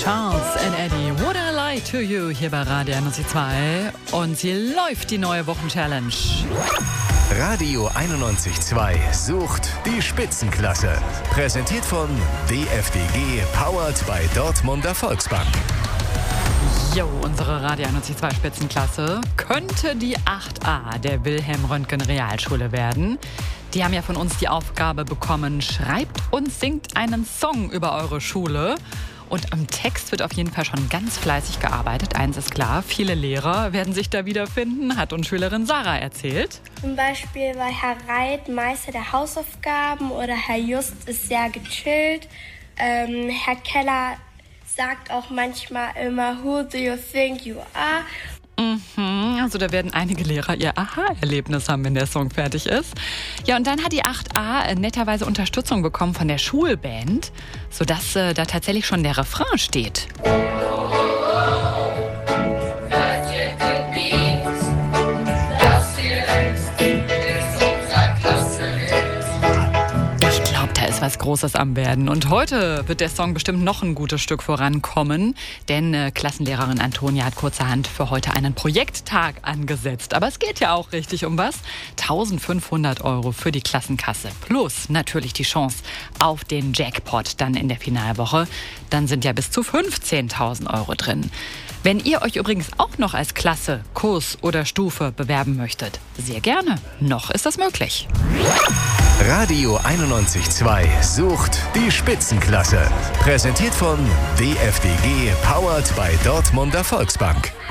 Charles and Eddie, Would I Lie to You hier bei Radio 91.2 und sie läuft die neue Wochenchallenge. Radio 91.2 sucht die Spitzenklasse. Präsentiert von DFDG, powered by Dortmunder Volksbank. Jo, unsere Radio 91.2 Spitzenklasse könnte die 8a der Wilhelm-Röntgen-Realschule werden. Die haben ja von uns die Aufgabe bekommen, schreibt und singt einen Song über eure Schule. Und am Text wird auf jeden Fall schon ganz fleißig gearbeitet. Eins ist klar, viele Lehrer werden sich da wiederfinden, hat uns Schülerin Sarah erzählt. Zum Beispiel war Herr Reit Meister der Hausaufgaben oder Herr Just ist sehr gechillt. Herr Keller sagt auch manchmal immer, who do you think you are? Also da werden einige Lehrer ihr Aha-Erlebnis haben, wenn der Song fertig ist. Ja, und dann hat die 8a netterweise Unterstützung bekommen von der Schulband, sodass da tatsächlich schon der Refrain steht. Was Großes am werden. Und heute wird der Song bestimmt noch ein gutes Stück vorankommen, denn Klassenlehrerin Antonia hat kurzerhand für heute einen Projekttag angesetzt. Aber es geht ja auch richtig um was. 1.500 € für die Klassenkasse plus natürlich die Chance auf den Jackpot dann in der Finalwoche. Dann sind ja bis zu 15.000 € drin. Wenn ihr euch übrigens auch noch als Klasse, Kurs oder Stufe bewerben möchtet, sehr gerne. Noch ist das möglich. Radio 91.2 sucht die Spitzenklasse. Präsentiert von DFDG, powered by Dortmunder Volksbank.